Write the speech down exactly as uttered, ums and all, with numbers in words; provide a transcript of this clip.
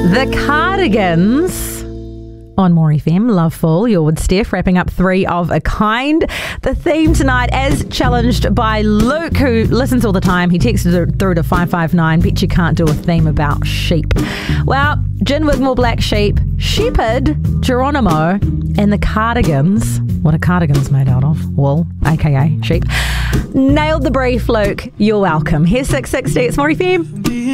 The Cardigans on More F M. Loveful, you're with Steph, wrapping up three of a kind. The theme tonight, as challenged by Luke, who listens all the time. He texted it through to five five nine. Bet you can't do a theme about sheep. Well, Gin Wigmore, Black Sheep, Shepherd, Geronimo, and the Cardigans. What are cardigans made out of? Wool, aka sheep. Nailed the brief, Luke. You're welcome. Here's six sixty. It's More F M.